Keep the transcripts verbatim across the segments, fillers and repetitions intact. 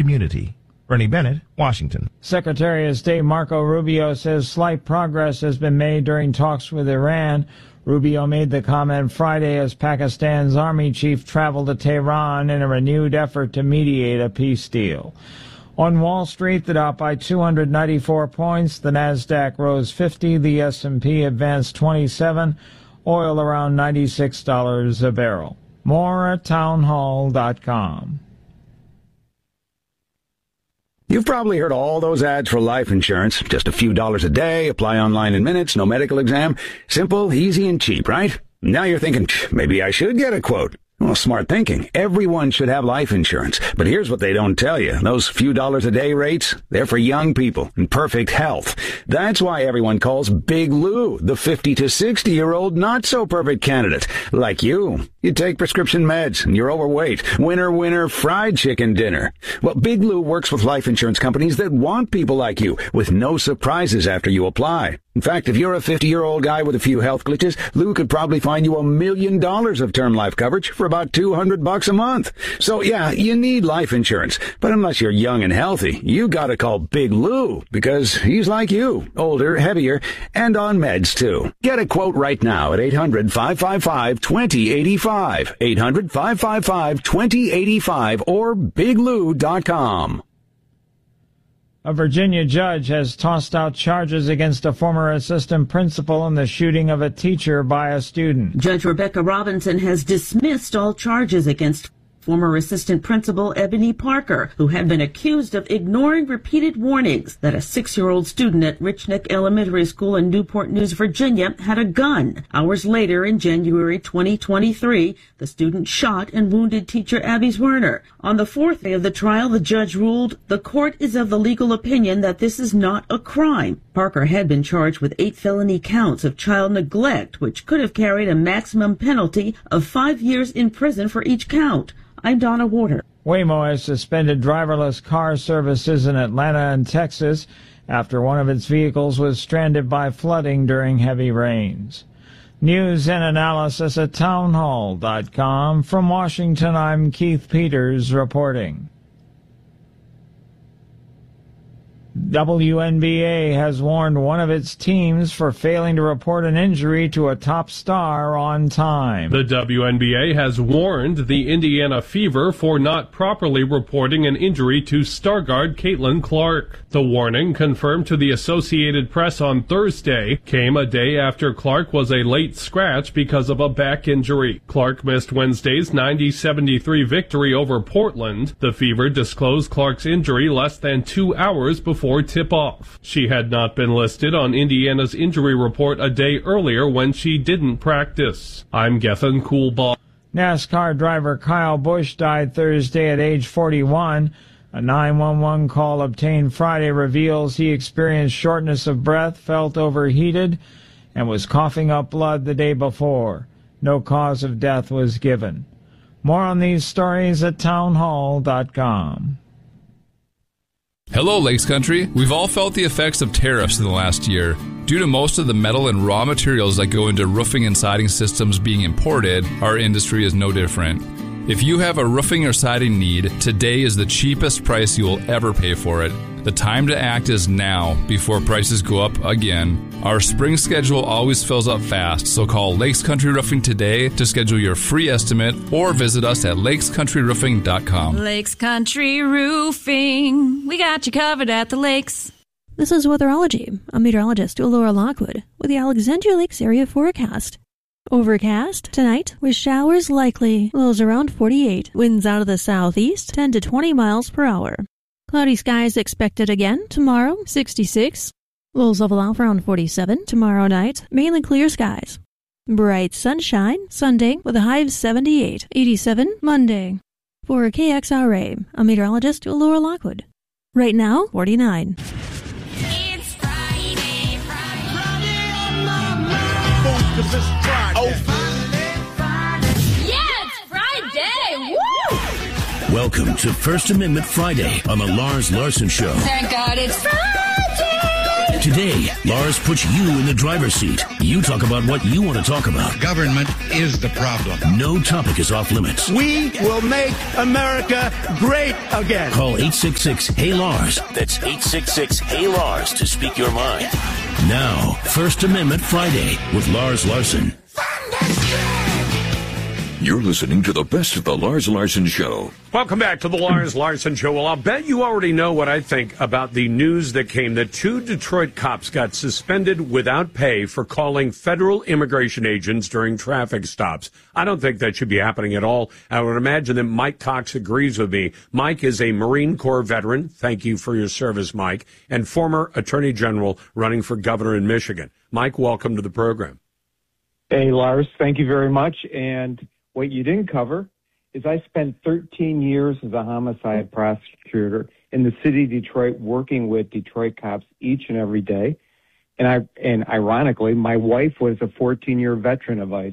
community. Bernie Bennett, Washington. Secretary of State Marco Rubio says slight progress has been made during talks with Iran. Rubio made the comment Friday as Pakistan's army chief traveled to Tehran in a renewed effort to mediate a peace deal. On Wall Street, the Dow by two hundred ninety-four points, the Nasdaq rose fifty, the S and P advanced twenty-seven, oil around ninety-six dollars a barrel. More at townhall dot com. You've probably heard all those ads for life insurance. Just a few dollars a day, apply online in minutes, no medical exam. Simple, easy, and cheap, right? Now you're thinking, maybe I should get a quote. Well, smart thinking. Everyone should have life insurance. But here's what they don't tell you. Those few dollars a day rates, they're for young people in perfect health. That's why everyone calls Big Lou the fifty to sixty-year-old not-so-perfect candidate. Like you. You take prescription meds and you're overweight. Winner, winner, fried chicken dinner. Well, Big Lou works with life insurance companies that want people like you, with no surprises after you apply. In fact, if you're a fifty-year-old guy with a few health glitches, Lou could probably find you a million dollars of term life coverage for about two hundred bucks a month. So yeah, you need life insurance. But unless you're young and healthy, you gotta call Big Lou, because he's like you, older, heavier, and on meds too. Get a quote right now at eight hundred, five five five, two zero eight five, eight hundred, five five five, two zero eight five, or big lou dot com. A Virginia judge has tossed out charges against a former assistant principal in the shooting of a teacher by a student. Judge Rebecca Robinson has dismissed all charges against former assistant principal Ebony Parker, who had been accused of ignoring repeated warnings that a six-year-old student at Rich Neck Elementary School in Newport News, Virginia, had a gun. Hours later, in January twenty twenty-three, the student shot and wounded teacher Abby Werner. On the fourth day of the trial, the judge ruled the court is of the legal opinion that this is not a crime. Parker had been charged with eight felony counts of child neglect, which could have carried a maximum penalty of five years in prison for each count. I'm Donna Warder. Waymo has suspended driverless car services in Atlanta and Texas after one of its vehicles was stranded by flooding during heavy rains. News and analysis at townhall dot com. From Washington, I'm Keith Peters reporting. W N B A has warned one of its teams for failing to report an injury to a top star on time. The W N B A has warned the Indiana Fever for not properly reporting an injury to star guard Caitlin Clark. The warning, confirmed to the Associated Press on Thursday, came a day after Clark was a late scratch because of a back injury. Clark missed Wednesday's ninety seventy-three victory over Portland. The Fever disclosed Clark's injury less than two hours before Before tip-off. She had not been listed on Indiana's injury report a day earlier when she didn't practice. I'm Gethin Coolbaugh. NASCAR driver Kyle Busch died Thursday at age forty-one. A nine one one call obtained Friday reveals he experienced shortness of breath, felt overheated, and was coughing up blood the day before. No cause of death was given. More on these stories at townhall dot com. Hello, Lakes Country. We've all felt the effects of tariffs in the last year. Due to most of the metal and raw materials that go into roofing and siding systems being imported, our industry is no different. If you have a roofing or siding need, today is the cheapest price you will ever pay for it. The time to act is now, before prices go up again. Our spring schedule always fills up fast, so call Lakes Country Roofing today to schedule your free estimate or visit us at lakes country roofing dot com. Lakes Country Roofing. We got you covered at the lakes. This is Weatherology. I'm meteorologist Laura Lockwood with the Alexandria Lakes area forecast. Overcast tonight with showers likely. Lows around forty-eight. Winds out of the southeast, ten to twenty miles per hour. Cloudy skies expected again tomorrow, sixty-six. Lows level off around forty-seven. Tomorrow night, mainly clear skies. Bright sunshine Sunday with a high of seventy-eight. eighty-seven Monday. For K X R A, I'm meteorologist Laura Lockwood. Right now, forty-nine. It's Friday, Friday, Friday on my mind. Cause it's Friday. Oh, Friday, Friday. Yeah, it's Friday. Woo! Welcome to First Amendment Friday on the Lars Larson Show. Thank God it's Friday. Today, Lars puts you in the driver's seat. You talk about what you want to talk about. Government is the problem. No topic is off limits. We will make America great again. Call eight six six, Hey Lars. That's eight six six, Hey Lars to speak your mind. Now, First Amendment Friday with Lars Larson. You're listening to the best of the Lars Larson Show. Welcome back to the Lars Larson Show. Well, I'll bet you already know what I think about the news that came that two Detroit cops got suspended without pay for calling federal immigration agents during traffic stops. I don't think that should be happening at all. I would imagine that Mike Cox agrees with me. Mike is a Marine Corps veteran. Thank you for your service, Mike. And former Attorney General running for governor in Michigan. Mike, welcome to the program. Hey, Lars. Thank you very much. And what you didn't cover is I spent thirteen years as a homicide prosecutor in the city of Detroit, working with Detroit cops each and every day. And I, and ironically, my wife was a fourteen-year veteran of ICE.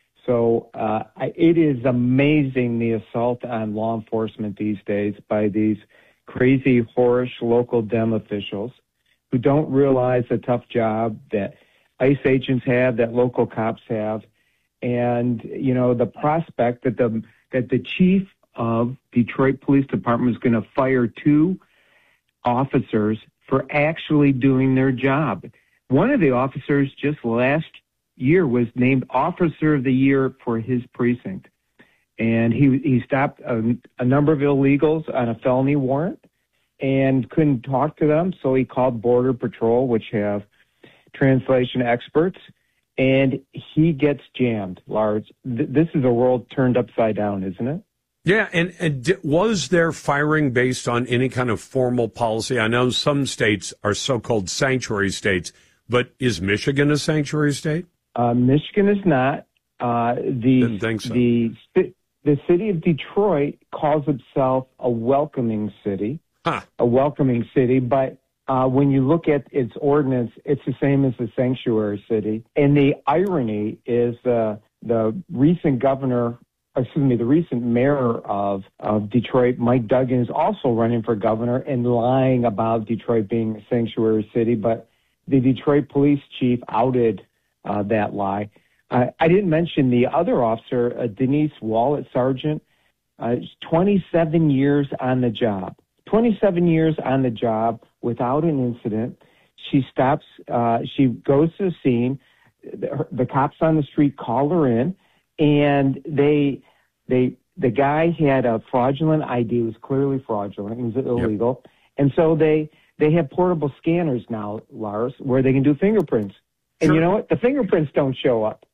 So uh, I, it is amazing the assault on law enforcement these days by these crazy, whorish local Dem officials who don't realize the tough job that ICE agents have, that local cops have. And, you know, the prospect that the that the chief of Detroit Police Department is going to fire two officers for actually doing their job. One of the officers just last year was named Officer of the Year for his precinct. And he, he stopped a, a number of illegals on a felony warrant and couldn't talk to them. So he called Border Patrol, which have translation experts. And he gets jammed, Lars. Th- this is a world turned upside down, isn't it? Yeah, and, and d- was there firing based on any kind of formal policy? I know some states are so-called sanctuary states, but is Michigan a sanctuary state? Uh, Michigan is not. Uh, the, Didn't think so. The, the city of Detroit calls itself a welcoming city, huh. a welcoming city, but Uh, when you look at its ordinance, it's the same as the sanctuary city. And the irony is uh, the recent governor, excuse me, the recent mayor of, of Detroit, Mike Duggan, is also running for governor and lying about Detroit being a sanctuary city. But the Detroit police chief outed uh, that lie. Uh, I didn't mention the other officer, uh, Denise Wallet, Sergeant, uh, twenty-seven years on the job. twenty-seven years on the job without an incident. She stops, uh, she goes to the scene. The, the cops on the street call her in, and they, they, the guy had a fraudulent I D. It was clearly fraudulent. It was illegal. Yep. And so they, they have portable scanners now, Lars, where they can do fingerprints. And sure. You know what? The fingerprints don't show up.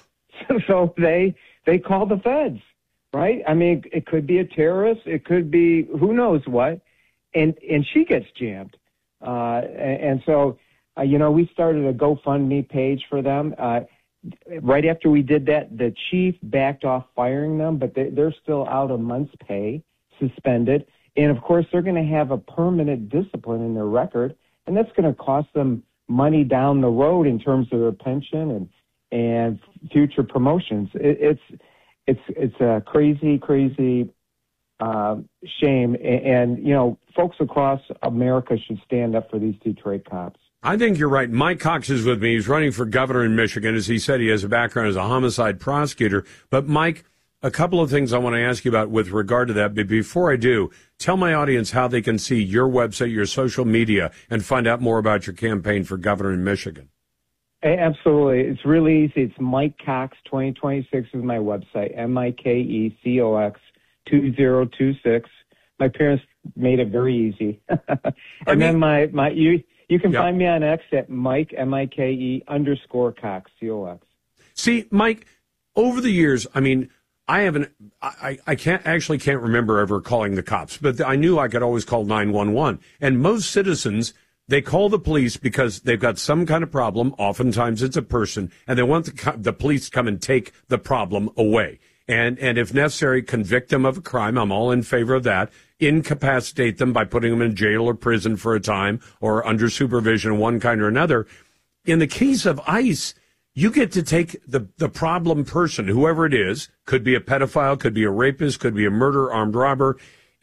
So they, they call the feds, right? I mean, it could be a terrorist. It could be who knows what. And and she gets jammed. Uh, and, and so, uh, you know, we started a GoFundMe page for them. Uh, right after we did that, the chief backed off firing them, but they, they're still out a month's pay, suspended. And, of course, they're going to have a permanent discipline in their record, and that's going to cost them money down the road in terms of their pension and, and future promotions. It, it's, it's, it's a crazy, crazy Uh, shame, and, and, you know, folks across America should stand up for these Detroit cops. I think you're right. Mike Cox is with me. He's running for governor in Michigan. As he said, he has a background as a homicide prosecutor. But, Mike, a couple of things I want to ask you about with regard to that. But before I do, tell my audience how they can see your website, your social media, and find out more about your campaign for governor in Michigan. Absolutely. It's really easy. It's Mike Cox twenty twenty-six is my website, M I K E C O X two zero two six. My parents made it very easy. and I mean, then my, my you you can yep. find me on X at Mike, M I K E underscore Cox, C O X. See, Mike, over the years, I mean, I haven't, I, I can't actually can't remember ever calling the cops, but I knew I could always call nine one one. And most citizens, they call the police because they've got some kind of problem. Oftentimes it's a person, and they want the, the police to come and take the problem away. And, and if necessary, convict them of a crime. I'm all in favor of that. Incapacitate them by putting them in jail or prison for a time or under supervision of one kind or another. In the case of ICE, you get to take the, the problem person, whoever it is, could be a pedophile, could be a rapist, could be a murderer, armed robber,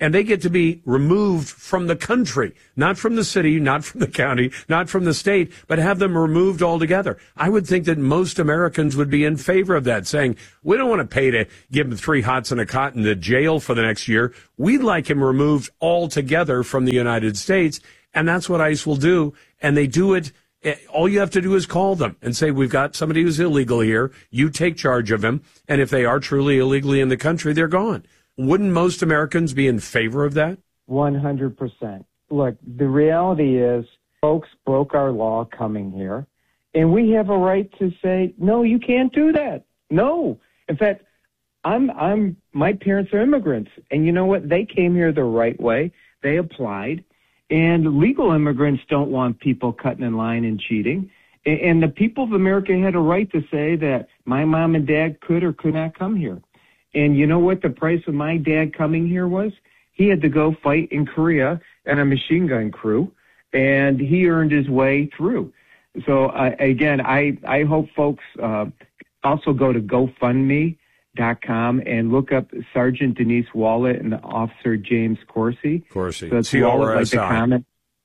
and they get to be removed from the country, not from the city, not from the county, not from the state, but have them removed altogether. I would think that most Americans would be in favor of that, saying, we don't want to pay to give him three hots and a cot in the jail for the next year. We'd like him removed altogether from the United States, and that's what ICE will do, and they do it. All you have to do is call them and say, we've got somebody who's illegal here. You take charge of him, and if they are truly illegally in the country, they're gone. Wouldn't most Americans be in favor of that? one hundred percent. Look, the reality is folks broke our law coming here, and we have a right to say, no, you can't do that. No. In fact, I'm, I'm, my parents are immigrants, and you know what? They came here the right way. They applied, and legal immigrants don't want people cutting in line and cheating. And, and the people of America had a right to say that my mom and dad could or could not come here. And you know what the price of my dad coming here was? He had to go fight in Korea and a machine gun crew, and he earned his way through. So, uh, again, I, I hope folks uh, also go to GoFundMe dot com and look up Sergeant Denise Wallet and Officer James Corsi. Corsi. So it's C O R S I. Wallet, like the common,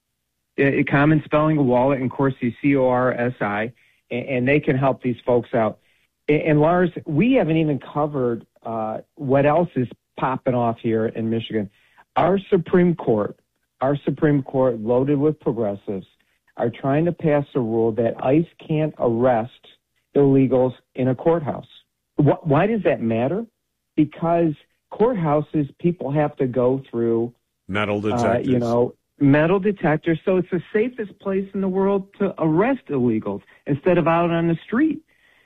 uh, common spelling of Wallet, and Corsi, C O R S I, and, and they can help these folks out. And, and Lars, we haven't even covered uh, what else is popping off here in Michigan. Our Supreme Court, our Supreme Court, loaded with progressives, are trying to pass a rule that ICE can't arrest illegals in a courthouse. Why does that matter? Because courthouses, people have to go through metal detectors. Uh, you know, metal detectors. So it's the safest place in the world to arrest illegals instead of out on the street.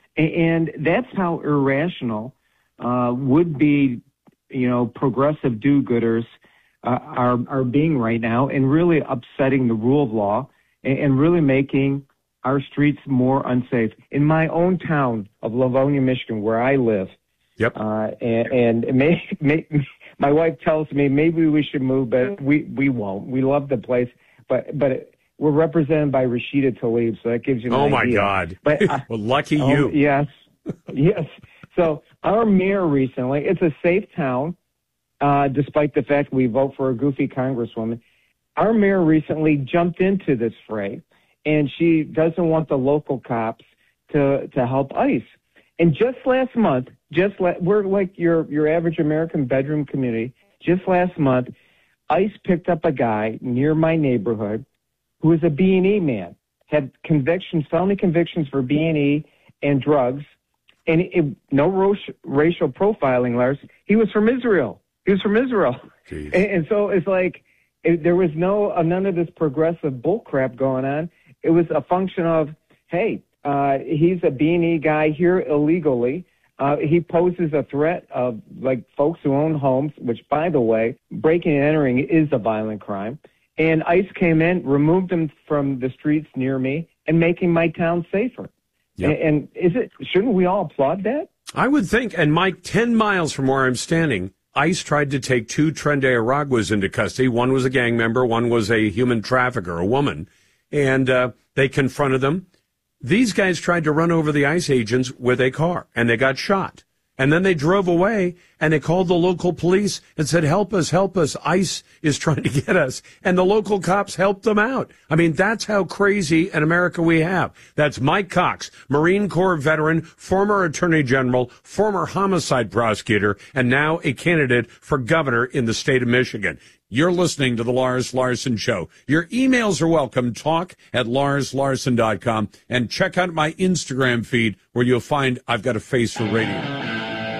And that's how irrational uh, would be, you know, progressive do-gooders uh, are are being right now, and really upsetting the rule of law and, and really making our streets more unsafe. In my own town of Livonia, Michigan, where I live, yep. Uh, and and may, may, my wife tells me maybe we should move, but we, we won't. We love the place, but but it, we're represented by Rashida Tlaib, so that gives you an oh idea. my God! But uh, well, lucky oh, you. Yes, yes. So our mayor recently, it's a safe town, uh, despite the fact we vote for a goofy congresswoman. Our mayor recently jumped into this fray, and she doesn't want the local cops to to help ICE. And just last month, just la- we're like your your average American bedroom community. Just last month, ICE picked up a guy near my neighborhood who was a B and E man, had convictions, felony convictions for B and E and drugs, and it, no ro- racial profiling, Lars. He was from Israel. He was from Israel, and, and so it's like it, there was no uh, none of this progressive bullcrap going on. It was a function of, hey, uh, he's a B and E guy here illegally. Uh, he poses a threat of, like, folks who own homes, which, by the way, breaking and entering is a violent crime. And ICE came in, removed him from the streets near me, and making my town safer. Yep. And, and is it? Shouldn't we all applaud that? I would think. And, Mike, ten miles from where I'm standing, ICE tried to take two Trende Araguas into custody. One was a gang member. One was a human trafficker, a woman. And uh, they confronted them. These guys tried to run over the ICE agents with a car, and they got shot. And then they drove away, and they called the local police and said, help us, help us. ICE is trying to get us. And the local cops helped them out. I mean, that's how crazy an America we have. That's Mike Cox, Marine Corps veteran, former Attorney General, former homicide prosecutor, and now a candidate for governor in the state of Michigan. You're listening to The Lars Larson Show. Your emails are welcome. Talk at lars larson dot com. And check out my Instagram feed where you'll find I've got a face for radio.